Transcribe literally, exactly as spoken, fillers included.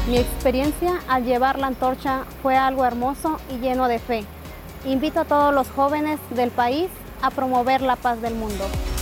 Mi experiencia al llevar la antorcha fue algo hermoso y lleno de fe. Invito a todos los jóvenes del país a promover la paz del mundo.